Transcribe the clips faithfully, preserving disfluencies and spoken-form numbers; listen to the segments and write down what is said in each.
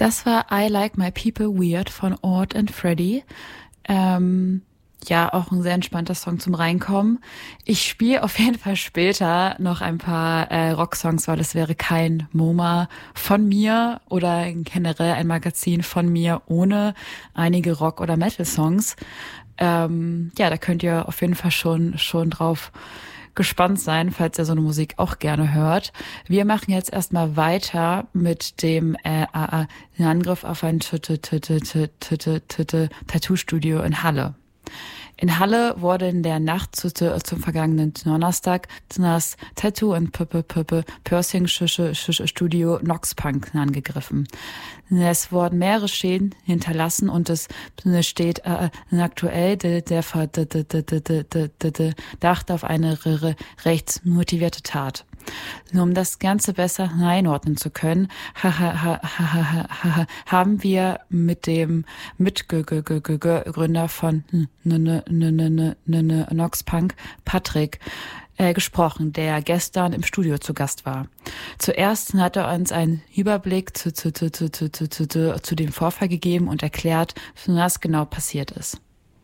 Das war I Like My People Weird von Ord and Freddy. Ähm, ja, auch ein sehr entspannter Song zum Reinkommen. Ich spiele auf jeden Fall später noch ein paar äh, Rocksongs, weil es wäre kein MoMA von mir oder generell ein Magazin von mir ohne einige Rock- oder Metal-Songs. Ähm, ja, da könnt ihr auf jeden Fall schon schon drauf gespannt sein, falls ihr so eine Musik auch gerne hört. Wir machen jetzt erstmal weiter mit dem äh, äh, äh, Angriff auf ein Tattoo-Studio in Halle. In Halle wurde in der Nacht zu, zu, zum vergangenen Donnerstag das Tattoo- und Piercing-Studio Noxpunk angegriffen. Es wurden mehrere Schäden hinterlassen und es steht äh, aktuell der, der Verdacht auf eine re rechtsmotivierte Tat. Um das Ganze besser einordnen zu können, ha, ha, ha, ha, ha, haben wir mit dem Mitgründer von Noxpunk, Patrick, äh, gesprochen, der gestern im Studio zu Gast war. Zuerst hat er uns einen Überblick zu, zu, zu, zu, zu, zu, zu, zu dem Vorfall gegeben und erklärt, was genau passiert ist.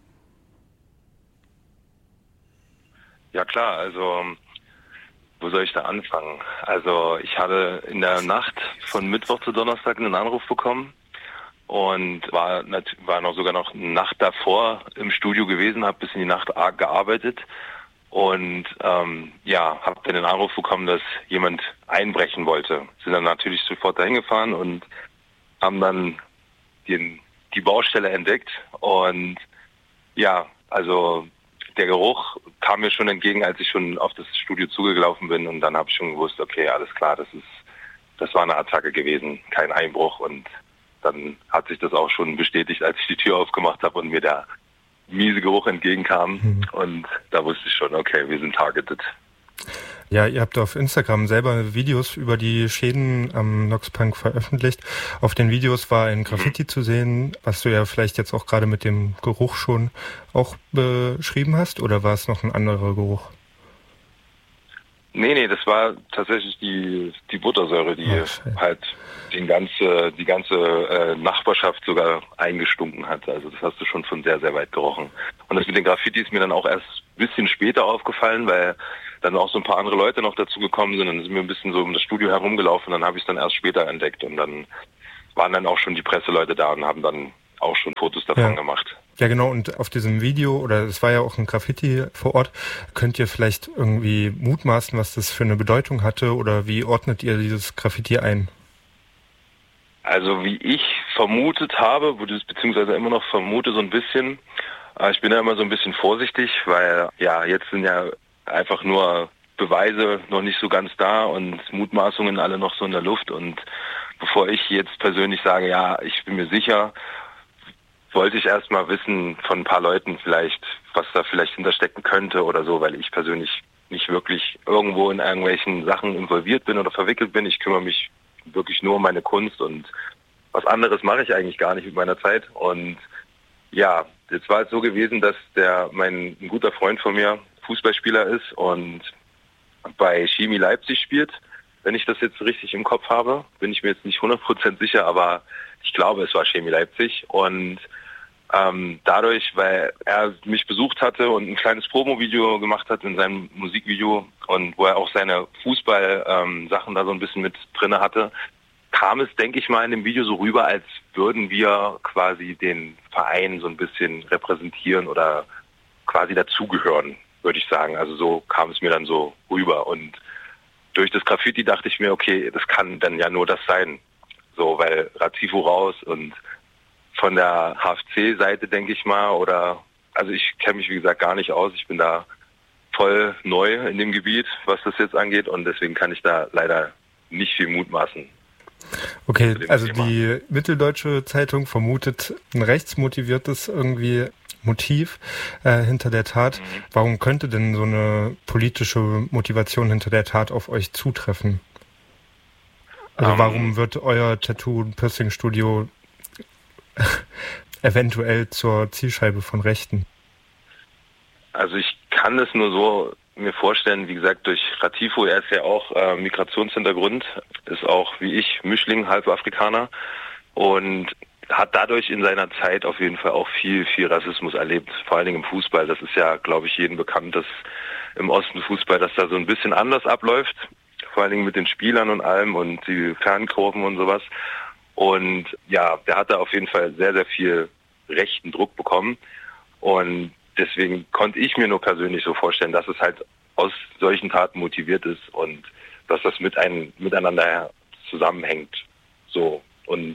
Ja klar, also wo soll ich da anfangen? Also ich hatte in der Nacht von Mittwoch zu Donnerstag einen Anruf bekommen und war, war noch sogar noch eine Nacht davor im Studio gewesen, habe bis in die Nacht gearbeitet und ähm, ja, habe dann den Anruf bekommen, dass jemand einbrechen wollte. Sind dann natürlich sofort dahin gefahren und haben dann den, die Baustelle entdeckt und ja, also der Geruch kam mir schon entgegen, als ich schon auf das Studio zugelaufen bin und dann habe ich schon gewusst, okay, alles klar, das ist, das war eine Attacke gewesen, kein Einbruch und dann hat sich das auch schon bestätigt, als ich die Tür aufgemacht habe und mir der miese Geruch entgegenkam mhm. und da wusste ich schon, okay, wir sind targeted. Ja, ihr habt auf Instagram selber Videos über die Schäden am Noxpunk veröffentlicht. Auf den Videos war ein Graffiti mhm. zu sehen, was du ja vielleicht jetzt auch gerade mit dem Geruch schon auch beschrieben hast, oder war es noch ein anderer Geruch? Nee, nee, das war tatsächlich die die Buttersäure, die oh, halt den ganze, die ganze äh, Nachbarschaft sogar eingestunken hat. Also das hast du schon von sehr, sehr weit gerochen. Und das mit den Graffiti ist mir dann auch erst ein bisschen später aufgefallen, weil dann auch so ein paar andere Leute noch dazu gekommen sind. Dann sind wir ein bisschen so um das Studio herumgelaufen. Dann habe ich es dann erst später entdeckt. Und dann waren dann auch schon die Presseleute da und haben dann auch schon Fotos davon ja. gemacht. Ja, genau. Und auf diesem Video, oder es war ja auch ein Graffiti vor Ort, könnt ihr vielleicht irgendwie mutmaßen, was das für eine Bedeutung hatte? Oder wie ordnet ihr dieses Graffiti ein? Also wie ich vermutet habe, beziehungsweise immer noch vermute so ein bisschen, ich bin ja immer so ein bisschen vorsichtig, weil ja, jetzt sind ja einfach nur Beweise noch nicht so ganz da und Mutmaßungen alle noch so in der Luft. Und bevor ich jetzt persönlich sage, ja, ich bin mir sicher, wollte ich erstmal wissen von ein paar Leuten vielleicht, was da vielleicht hinterstecken könnte oder so, weil ich persönlich nicht wirklich irgendwo in irgendwelchen Sachen involviert bin oder verwickelt bin. Ich kümmere mich wirklich nur um meine Kunst und was anderes mache ich eigentlich gar nicht mit meiner Zeit. Und ja, jetzt war es so gewesen, dass der mein ein guter Freund von mir Fußballspieler ist und bei Chemie Leipzig spielt. Wenn ich das jetzt richtig im Kopf habe, bin ich mir jetzt nicht hundert Prozent sicher, aber ich glaube, es war Chemie Leipzig. Und ähm, dadurch, weil er mich besucht hatte und ein kleines Promo-Video gemacht hat in seinem Musikvideo und wo er auch seine Fußball-Sachen ähm, da so ein bisschen mit drinne hatte, kam es, denke ich mal, in dem Video so rüber, als würden wir quasi den Verein so ein bisschen repräsentieren oder quasi dazugehören, würde ich sagen. Also so kam es mir dann so rüber. Und durch das Graffiti dachte ich mir, okay, das kann dann ja nur das sein. So, weil Ratifo raus und von der H F C-Seite, denke ich mal, oder, also ich kenne mich, wie gesagt, gar nicht aus. Ich bin da voll neu in dem Gebiet, was das jetzt angeht und deswegen kann ich da leider nicht viel mutmaßen. Okay, also Thema. Die Mitteldeutsche Zeitung vermutet ein rechtsmotiviertes irgendwie Motiv äh, hinter der Tat. Mhm. Warum könnte denn so eine politische Motivation hinter der Tat auf euch zutreffen? Also um, warum wird euer Tattoo- und Piercing-Studio eventuell zur Zielscheibe von Rechten? Also ich kann es nur so mir vorstellen, wie gesagt, durch Ratifo, er ist ja auch äh, Migrationshintergrund, ist auch wie ich Mischling, halb Afrikaner und hat dadurch in seiner Zeit auf jeden Fall auch viel, viel Rassismus erlebt, vor allen Dingen im Fußball. Das ist ja, glaube ich, jedem bekannt, dass im Osten Fußball, dass da so ein bisschen anders abläuft, vor allen Dingen mit den Spielern und allem und die Fankurven und sowas. Und ja, der hat da auf jeden Fall sehr, sehr viel rechten Druck bekommen und deswegen konnte ich mir nur persönlich so vorstellen, dass es halt aus solchen Taten motiviert ist und dass das mit ein, miteinander zusammenhängt. So. Und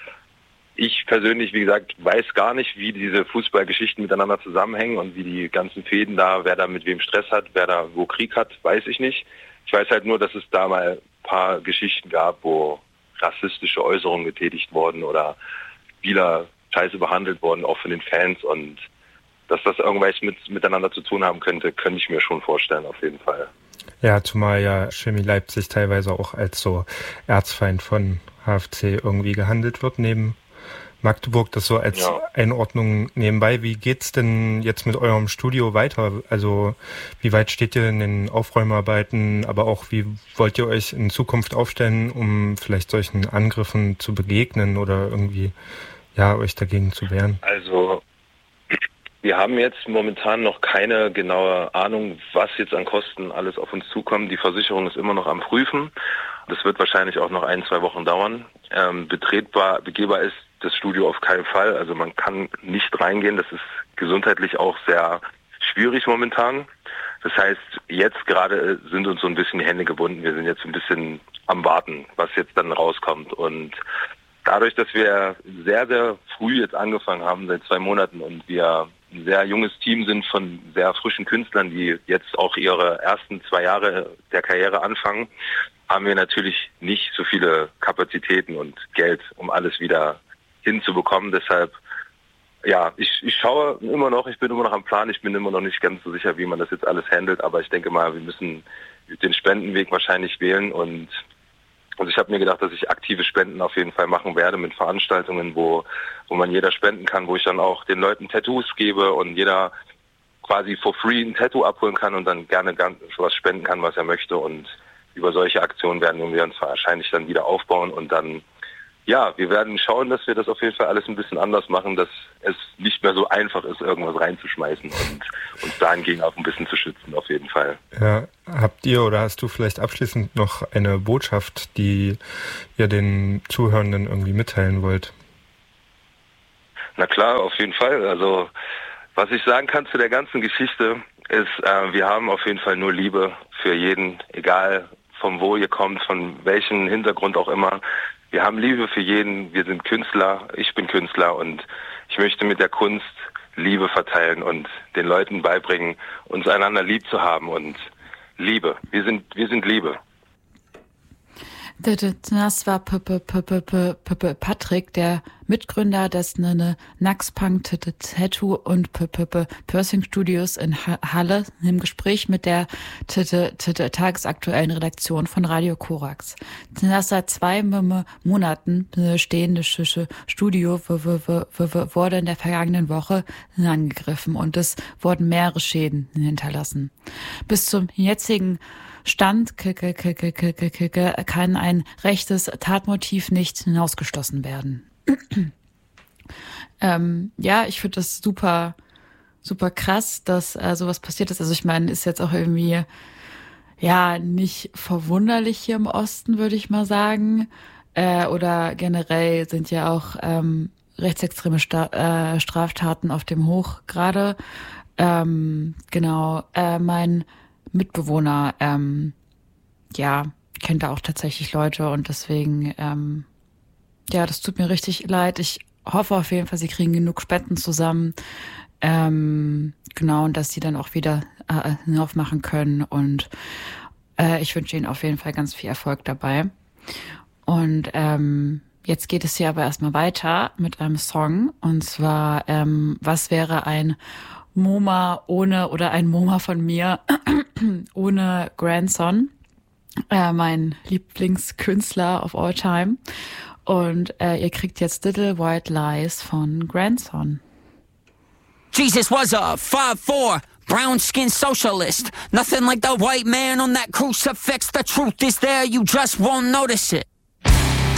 ich persönlich, wie gesagt, weiß gar nicht, wie diese Fußballgeschichten miteinander zusammenhängen und wie die ganzen Fäden da, wer da mit wem Stress hat, wer da wo Krieg hat, weiß ich nicht. Ich weiß halt nur, dass es da mal ein paar Geschichten gab, wo rassistische Äußerungen getätigt wurden oder Spieler scheiße behandelt wurden, auch von den Fans, und dass das irgendwas mit, miteinander zu tun haben könnte, könnte ich mir schon vorstellen, auf jeden Fall. Ja, zumal ja Chemie Leipzig teilweise auch als so Erzfeind von H F C irgendwie gehandelt wird, neben Magdeburg, das so als ja. Einordnung nebenbei. Wie geht's denn jetzt mit eurem Studio weiter? Also wie weit steht ihr in den Aufräumarbeiten, aber auch wie wollt ihr euch in Zukunft aufstellen, um vielleicht solchen Angriffen zu begegnen oder irgendwie ja euch dagegen zu wehren? Also wir haben jetzt momentan noch keine genaue Ahnung, was jetzt an Kosten alles auf uns zukommt. Die Versicherung ist immer noch am Prüfen. Das wird wahrscheinlich auch noch ein, zwei Wochen dauern. Ähm, betretbar, begehbar ist das Studio auf keinen Fall. Also man kann nicht reingehen. Das ist gesundheitlich auch sehr schwierig momentan. Das heißt, jetzt gerade sind uns so ein bisschen die Hände gebunden. Wir sind jetzt ein bisschen am Warten, was jetzt dann rauskommt. Und dadurch, dass wir sehr, sehr früh jetzt angefangen haben, seit zwei Monaten, und wir ein sehr junges Team sind von sehr frischen Künstlern, die jetzt auch ihre ersten zwei Jahre der Karriere anfangen, haben wir natürlich nicht so viele Kapazitäten und Geld, um alles wieder hinzubekommen. Deshalb, ja, ich, ich schaue immer noch, ich bin immer noch am Plan, ich bin immer noch nicht ganz so sicher, wie man das jetzt alles handelt, aber ich denke mal, wir müssen den Spendenweg wahrscheinlich wählen, und also ich habe mir gedacht, dass ich aktive Spenden auf jeden Fall machen werde mit Veranstaltungen, wo wo man jeder spenden kann, wo ich dann auch den Leuten Tattoos gebe und jeder quasi for free ein Tattoo abholen kann und dann gerne ganz was spenden kann, was er möchte. Und über solche Aktionen werden wir uns wahrscheinlich dann wieder aufbauen, und dann, ja, wir werden schauen, dass wir das auf jeden Fall alles ein bisschen anders machen, dass es nicht mehr so einfach ist, irgendwas reinzuschmeißen und uns dahingehend auch ein bisschen zu schützen, auf jeden Fall. Ja, habt ihr oder hast du vielleicht abschließend noch eine Botschaft, die ihr den Zuhörenden irgendwie mitteilen wollt? Na klar, auf jeden Fall. Also was ich sagen kann zu der ganzen Geschichte ist, äh, wir haben auf jeden Fall nur Liebe für jeden, egal von wo ihr kommt, von welchem Hintergrund auch immer. Wir haben Liebe für jeden, wir sind Künstler, ich bin Künstler, und ich möchte mit der Kunst Liebe verteilen und den Leuten beibringen, uns einander lieb zu haben, und Liebe. Wir sind, wir sind Liebe. Das war Patrick, der Mitgründer des Naxpunk Tattoo und Piercing Studios in Halle, im Gespräch mit der tagesaktuellen Redaktion von Radio Korax. Das seit zwei Monaten stehende Studio wurde in der vergangenen Woche angegriffen, und es wurden mehrere Schäden hinterlassen. Bis zum jetzigen Stand kann ein rechtes Tatmotiv nicht hinausgeschlossen werden. ähm, ja, ich finde das super, super krass, dass äh, sowas passiert ist. Also ich meine, ist jetzt auch irgendwie ja nicht verwunderlich hier im Osten, würde ich mal sagen. Äh, oder generell sind ja auch ähm, rechtsextreme Sta- äh, Straftaten auf dem Hoch gerade. Ähm, genau, äh, mein Mitbewohner, ähm, ja, kennt da auch tatsächlich Leute, und deswegen, ähm, ja, das tut mir richtig leid. Ich hoffe auf jeden Fall, sie kriegen genug Spenden zusammen, ähm, genau, und dass sie dann auch wieder äh, hinaufmachen können, und äh, ich wünsche ihnen auf jeden Fall ganz viel Erfolg dabei. Und ähm, jetzt geht es hier aber erstmal weiter mit einem Song, und zwar, ähm, was wäre ein MoMA ohne, oder ein MoMA von mir ohne Grandson, äh, mein Lieblingskünstler of all time. Und äh, ihr kriegt jetzt Little White Lies von Grandson. Jesus was a five four brown-skinned socialist. Nothing like the white man on that crucifix. The truth is there, you just won't notice it.